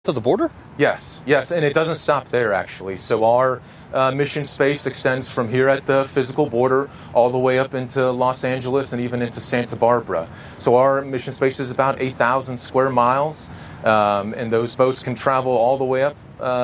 To the border? Yes, and it doesn't stop there, actually. So our mission space extends from here at the physical border all the way up into Los Angeles and even into Santa Barbara. So our mission space is about 8,000 square miles, and those boats can travel all the way up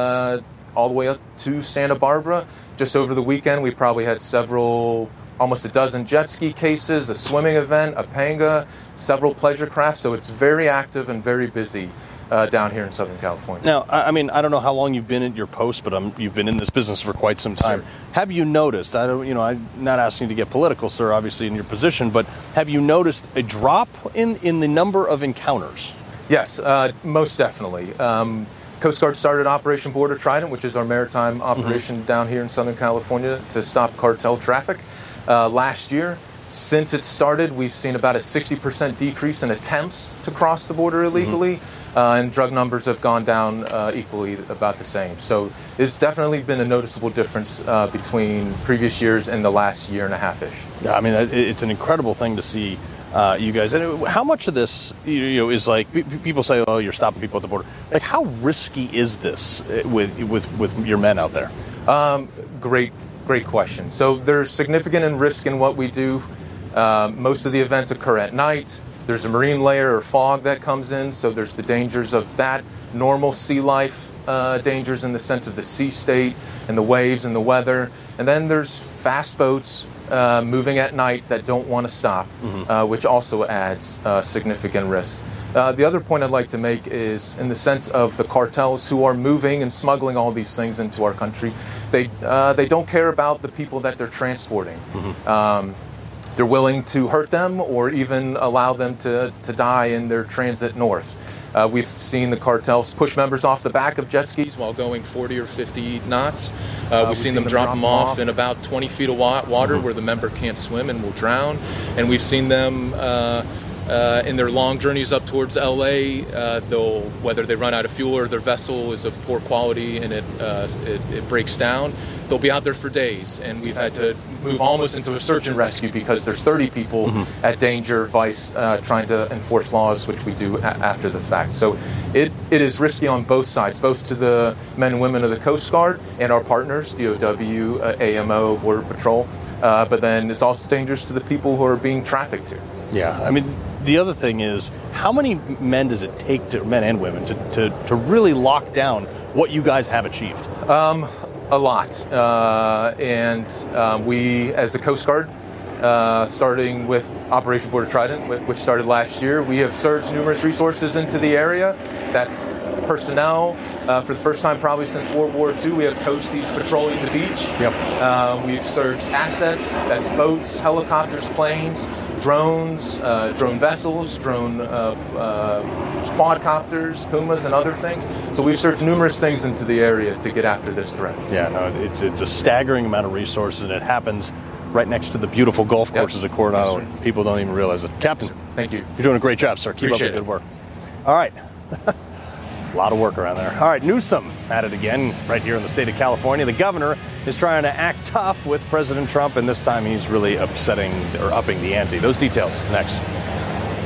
to Santa Barbara. Just over the weekend, we probably had almost a dozen jet ski cases, a swimming event, a panga, several pleasure crafts. So it's very active and very busy down here in Southern California. Now, I mean, I don't know how long you've been at your post, but you've been in this business for quite some time. Sure. Have you noticed? I'm not asking you to get political, sir, obviously in your position, but have you noticed a drop in the number of encounters? Yes, most definitely. Coast Guard started Operation Border Trident, which is our maritime operation down here in Southern California to stop cartel traffic last year. Since it started, we've seen about a 60% decrease in attempts to cross the border illegally, and drug numbers have gone down equally about the same. So there's definitely been a noticeable difference between previous years and the last year and a half-ish. Yeah, I mean, it's an incredible thing to see you guys. And how much of this is like, people say, oh, you're stopping people at the border. Like, how risky is this with your men out there? Great question. So there's significant risk in what we do. Most of the events occur at night. There's a marine layer or fog that comes in, so there's the dangers of that. Normal sea life dangers in the sense of the sea state and the waves and the weather. And then there's fast boats moving at night that don't want to stop, which also adds significant risk. The other point I'd like to make is in the sense of the cartels who are moving and smuggling all these things into our country. They don't care about the people that they're transporting. They're willing to hurt them or even allow them to die in their transit north. We've seen the cartels push members off the back of jet skis while going 40 or 50 knots. We've seen them drop them off in about 20 feet of water where the member can't swim and will drown. And we've seen them in their long journeys up towards LA, whether they run out of fuel or their vessel is of poor quality and it breaks down, they'll be out there for days. And we've had to move almost into a search and rescue because there's 30 people at danger, vice trying to enforce laws, which we do after the fact. So it is risky on both sides, both to the men and women of the Coast Guard and our partners, DOW, AMO, Border Patrol. But then it's also dangerous to the people who are being trafficked here. Yeah, I mean, the other thing is, how many men does it take, men and women, to really lock down what you guys have achieved? A lot. And we, as the Coast Guard, starting with Operation Border Trident, which started last year, we have surged numerous resources into the area. That's personnel. For the first time probably since World War II, we have coasties patrolling the beach. Yep. We've surged assets. That's boats, helicopters, planes, drones, drone vessels, drone quadcopters, Pumas, and other things. So we've searched numerous things into the area to get after this threat. Yeah, no, it's a staggering amount of resources, and it happens right next to the beautiful golf courses at Coronado. Yes, people don't even realize it. Captain, thank you. You're doing a great job, sir. Keep up the good work. All right. A lot of work around there. All right, Newsom at it again right here in the state of California. The governor is trying to act tough with President Trump, and this time he's really upping the ante. Those details next.